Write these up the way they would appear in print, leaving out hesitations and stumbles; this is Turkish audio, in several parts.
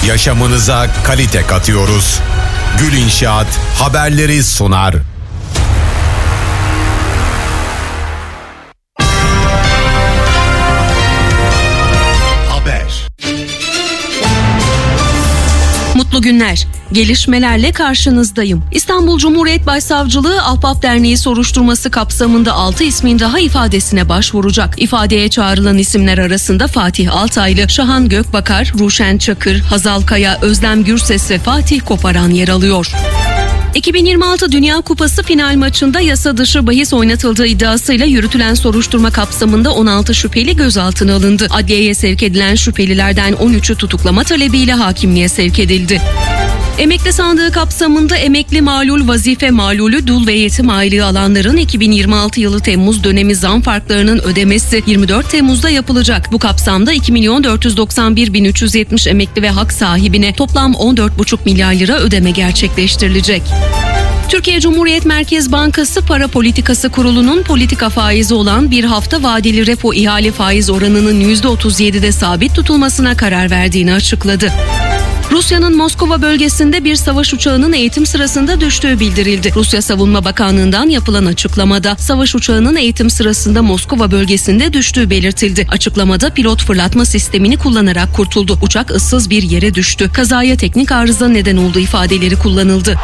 Yaşamınıza kalite katıyoruz. Gül İnşaat haberleri sunar. Mutlu günler. Gelişmelerle karşınızdayım. İstanbul Cumhuriyet Başsavcılığı Ahbap Derneği soruşturması kapsamında 6 ismin daha ifadesine başvuracak. İfadeye çağrılan isimler arasında Fatih Altaylı, Şahan Gökbakar, Ruşen Çakır, Hazal Kaya, Özlem Gürses ve Fatih Koparan yer alıyor. 2026 Dünya Kupası final maçında yasa dışı bahis oynatıldığı iddiasıyla yürütülen soruşturma kapsamında 16 şüpheli gözaltına alındı. Adliyeye sevk edilen şüphelilerden 13'ü tutuklama talebiyle hakimliğe sevk edildi. Emekli sandığı kapsamında emekli malul, vazife malulü, dul ve yetim aylığı alanların 2026 yılı Temmuz dönemi zam farklarının ödemesi 24 Temmuz'da yapılacak. Bu kapsamda 2.491.370 emekli ve hak sahibine toplam 14,5 milyar lira ödeme gerçekleştirilecek. Türkiye Cumhuriyet Merkez Bankası Para Politikası Kurulu'nun politika faizi olan bir hafta vadeli repo ihale faiz oranının %37'de sabit tutulmasına karar verdiğini açıkladı. Rusya'nın Moskova bölgesinde bir savaş uçağının eğitim sırasında düştüğü bildirildi. Rusya Savunma Bakanlığı'ndan yapılan açıklamada savaş uçağının eğitim sırasında Moskova bölgesinde düştüğü belirtildi. Açıklamada pilot fırlatma sistemini kullanarak kurtuldu. Uçak ıssız bir yere düştü. Kazaya teknik arıza neden olduğu ifadeleri kullanıldı.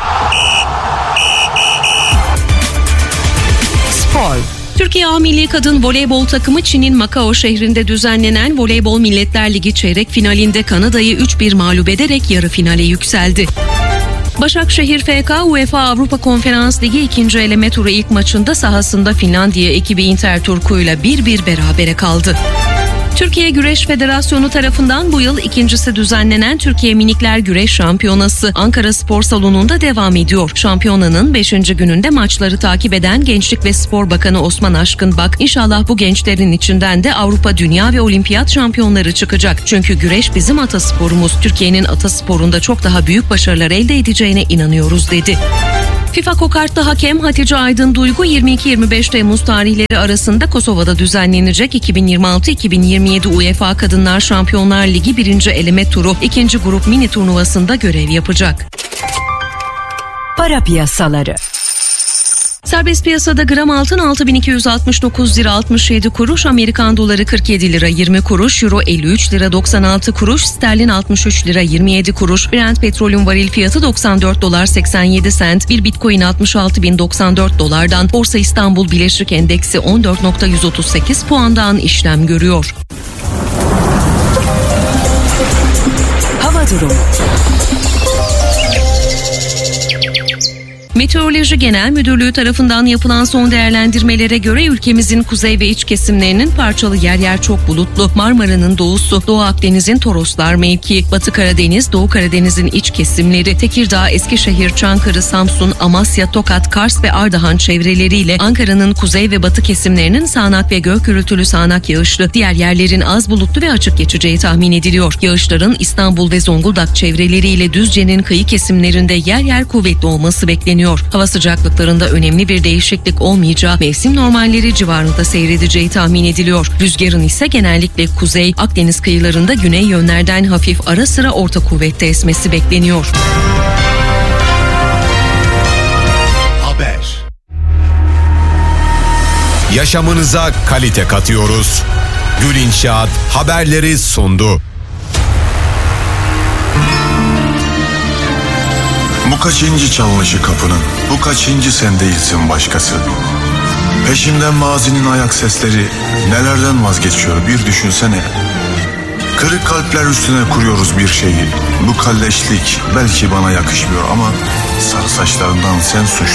Spor. Türkiye A Milli Kadın Voleybol takımı Çin'in Macao şehrinde düzenlenen Voleybol Milletler Ligi çeyrek finalinde Kanada'yı 3-1 mağlup ederek yarı finale yükseldi. Başakşehir FK UEFA Avrupa Konferans Ligi 2. eleme turu ilk maçında sahasında Finlandiya ekibi Interturku'yla 1-1 berabere kaldı. Türkiye Güreş Federasyonu tarafından bu yıl ikincisi düzenlenen Türkiye Minikler Güreş Şampiyonası Ankara Spor Salonu'nda devam ediyor. Şampiyonanın 5. gününde maçları takip eden Gençlik ve Spor Bakanı Osman Aşkınbak, İnşallah bu gençlerin içinden de Avrupa, Dünya ve Olimpiyat şampiyonları çıkacak. Çünkü güreş bizim atasporumuz. Türkiye'nin atasporunda çok daha büyük başarılar elde edeceğine inanıyoruz dedi. FIFA Kokartlı hakem Hatice Aydın Duygu 22-25 Temmuz tarihleri arasında Kosova'da düzenlenecek 2026-2027 UEFA Kadınlar Şampiyonlar Ligi 1. eleme turu 2. grup mini turnuvasında görev yapacak. Para piyasaları. Serbest piyasada gram altın 6.269 lira 67 kuruş, Amerikan doları 47 lira 20 kuruş, euro 53 lira 96 kuruş, sterlin 63 lira 27 kuruş, Brent petrolün varil fiyatı 94 dolar 87 sent, bir bitcoin 66.094 dolardan, Borsa İstanbul Bileşik Endeksi 14.138 puandan işlem görüyor. Hava durumu. Meteoroloji Genel Müdürlüğü tarafından yapılan son değerlendirmelere göre ülkemizin kuzey ve iç kesimlerinin parçalı yer yer çok bulutlu, Marmara'nın doğusu, Doğu Akdeniz'in Toroslar mevki, Batı Karadeniz, Doğu Karadeniz'in iç kesimleri, Tekirdağ, Eskişehir, Çankırı, Samsun, Amasya, Tokat, Kars ve Ardahan çevreleriyle Ankara'nın kuzey ve batı kesimlerinin sağanak ve gök gürültülü sağanak yağışlı, diğer yerlerin az bulutlu ve açık geçeceği tahmin ediliyor. Yağışların İstanbul ve Zonguldak çevreleriyle Düzce'nin kıyı kesimlerinde yer yer kuvvetli olması bekleniyor. Hava sıcaklıklarında önemli bir değişiklik olmayacağı, mevsim normalleri civarında seyredeceği tahmin ediliyor. Rüzgarın ise genellikle kuzey, Akdeniz kıyılarında güney yönlerden hafif ara sıra orta kuvvette esmesi bekleniyor. Haber. Yaşamınıza kalite katıyoruz. Gül İnşaat haberleri sundu. Bu kaçıncı çalışı kapının, bu kaçıncı sen değilsin başkası. Peşimden mazinin ayak sesleri, nelerden vazgeçiyor bir düşünsene. Kırık kalpler üstüne kuruyoruz bir şeyi. Bu kalleşlik belki bana yakışmıyor ama sarı saçlarından sen suçlu.